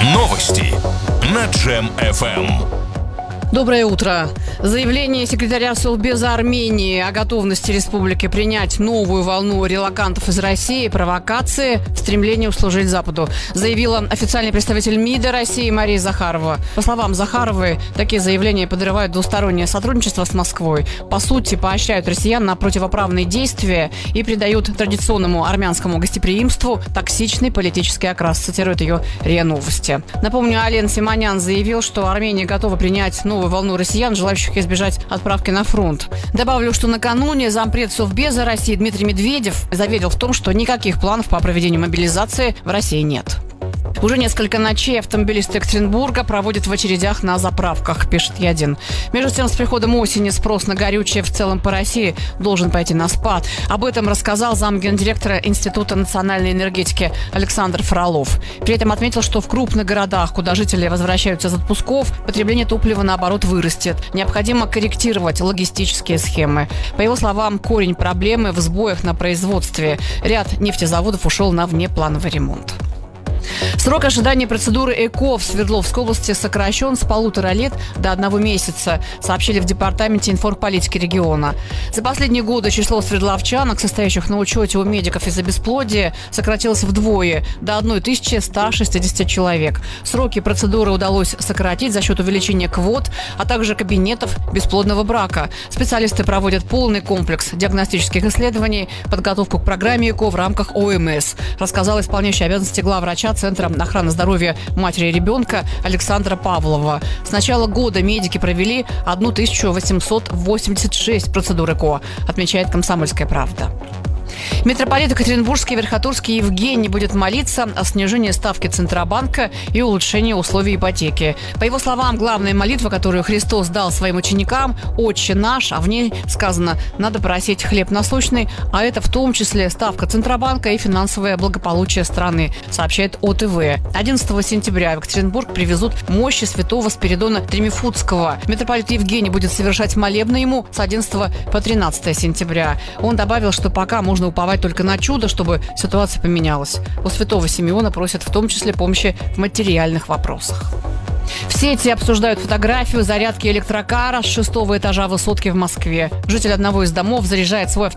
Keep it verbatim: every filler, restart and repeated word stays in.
Новости на Джем эф эм. Доброе утро. Заявление секретаря Совбеза Армении о готовности республики принять новую волну релокантов из России – провокации в стремлении услужить Западу, заявила официальный представитель МИДа России Мария Захарова. По словам Захаровой, такие заявления подрывают двустороннее сотрудничество с Москвой, по сути поощряют россиян на противоправные действия и придают традиционному армянскому гостеприимству токсичный политический окрас, цитирует ее РИА Новости. Напомню, Ален Симонян заявил, что Армения готова принять новую волну россиян, желающих избежать отправки на фронт. Добавлю, что накануне зампред Совбеза России Дмитрий Медведев заверил в том, что никаких планов по проведению мобилизации в России нет. Уже несколько ночей автомобилисты Екатеринбурга проводят в очередях на заправках, пишет Ядин. Между тем, с приходом осени спрос на горючее в целом по России должен пойти на спад. Об этом рассказал замгендиректора Института национальной энергетики Александр Фролов. При этом отметил, что в крупных городах, куда жители возвращаются из отпусков, потребление топлива, наоборот, вырастет. Необходимо корректировать логистические схемы. По его словам, корень проблемы в сбоях на производстве. Ряд нефтезаводов ушел на внеплановый ремонт. Срок ожидания процедуры ЭКО в Свердловской области сокращен с полутора лет до одного месяца, сообщили в Департаменте информполитики региона. За последние годы число свердловчанок, состоящих на учете у медиков из-за бесплодия, сократилось вдвое, до тысячи ста шестидесяти человек. Сроки процедуры удалось сократить за счет увеличения квот, а также кабинетов бесплодного брака. Специалисты проводят полный комплекс диагностических исследований, подготовку к программе ЭКО в рамках О Эм С, рассказал исполняющий обязанности главврача Центра охраны здоровья матери и ребенка Александра Павлова. С начала года медики провели тысячу восемьсот восемьдесят шесть процедур ЭКО, отмечает «Комсомольская правда». Митрополит Екатеринбургский Верхотурский Евгений будет молиться о снижении ставки Центробанка и улучшении условий ипотеки. По его словам, главная молитва, которую Христос дал своим ученикам – «Отче наш», а в ней сказано «надо просить хлеб насущный», а это в том числе ставка Центробанка и финансовое благополучие страны, сообщает О Тэ Вэ. одиннадцатого сентября в Екатеринбург привезут мощи святого Спиридона Тремифутского. Митрополит Евгений будет совершать молебны ему с одиннадцатого по тринадцатое сентября. Он добавил, что пока можно уповать только на чудо, чтобы ситуация поменялась. У святого Симеона просят в том числе помощи в материальных вопросах. В сети обсуждают фотографию зарядки электрокара с шестого этажа высотки в Москве. Житель одного из домов заряжает свой автомобиль